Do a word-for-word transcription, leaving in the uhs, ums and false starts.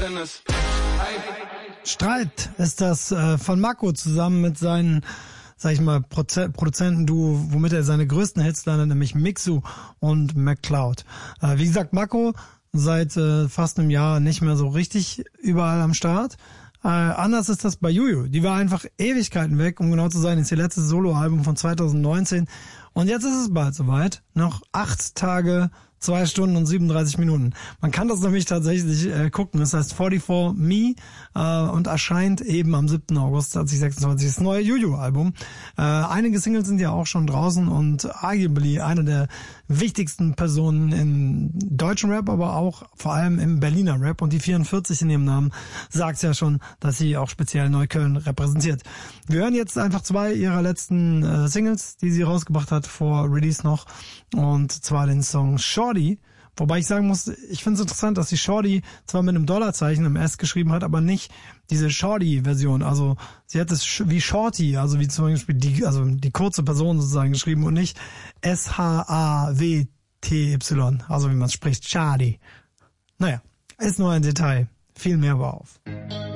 Tennis. Streit ist das äh, von Mako zusammen mit seinen, sag ich mal, Proze- Produzenten-Duo, womit er seine größten Hits landet, nämlich Mixu und McCloud. Äh, wie gesagt, Mako seit äh, fast einem Jahr nicht mehr so richtig überall am Start. Äh, anders ist das bei Juju. Die war einfach Ewigkeiten weg, um genau zu sein. Das ist ihr letztes Soloalbum von zwanzig neunzehn. Und jetzt ist es bald soweit. Noch acht Tage, zwei Stunden und siebenunddreißig Minuten. Man kann das nämlich tatsächlich äh, gucken. Das heißt forty-four Me äh, und erscheint eben am siebten August zwanzig sechsundzwanzig das neue Juju-Album. Äh, einige Singles sind ja auch schon draußen und arguably eine der wichtigsten Personen im deutschen Rap, aber auch vor allem im Berliner Rap. Und die vierundvierzig in ihrem Namen sagt ja schon, dass sie auch speziell Neukölln repräsentiert. Wir hören jetzt einfach zwei ihrer letzten äh, Singles, die sie rausgebracht hat vor Release noch. Und zwar den Song Shorty. Wobei ich sagen muss, ich finde es interessant, dass die Shorty zwar mit einem Dollarzeichen im S geschrieben hat, aber nicht diese Shorty-Version. Also sie hat es wie Shorty, also wie zum Beispiel die, also die kurze Person sozusagen geschrieben und nicht S H A W T Y, also wie man es spricht, Shorty. Naja, ist nur ein Detail. Viel mehr war auf.